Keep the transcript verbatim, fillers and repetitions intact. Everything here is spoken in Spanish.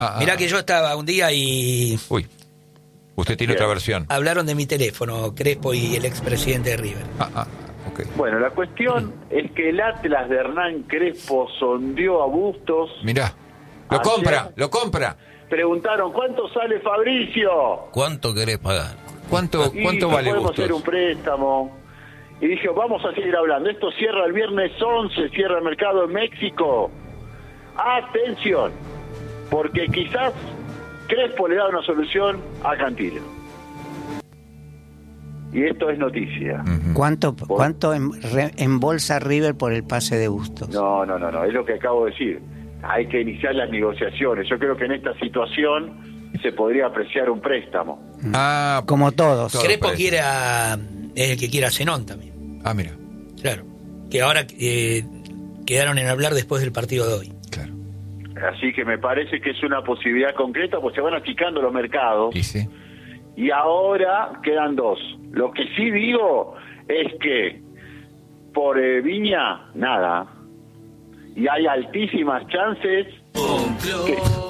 Ah, Mirá ah, que yo estaba un día y... Uy, usted tiene Bien. otra versión. Hablaron de mi teléfono, Crespo y el expresidente de River. Ah, ah, ok. Bueno, la cuestión es que el Atlas de Hernán Crespo sondeó a Bustos. Mirá, lo Ayer- compra, lo compra. Preguntaron, ¿cuánto sale Fabricio? ¿Cuánto querés pagar? ¿Cuánto, Y cuánto no vale podemos Bustos? hacer un préstamo. Y dije, vamos a seguir hablando. Esto cierra el viernes once, cierra el mercado en México. Atención, porque quizás Crespo le da una solución a Cantillo. Y esto es noticia. Ujú. ¿Cuánto, cuánto em- re- embolsa River por el pase de Bustos? No, no, no, no, es lo que acabo de decir. Hay que iniciar las negociaciones. Yo creo que en esta situación se podría apreciar un préstamo. Ah, Como todos. Todo Crespo parece. quiere a... es el que quiere a Zenón también. ah, mira, Claro. Que ahora eh, quedaron en hablar después del partido de hoy. claro. Así que me parece que es una posibilidad concreta, pues se van achicando los mercados. Y sí. Y ahora quedan dos. Lo que sí digo es que por eh, Viña, nada. Y hay altísimas chances que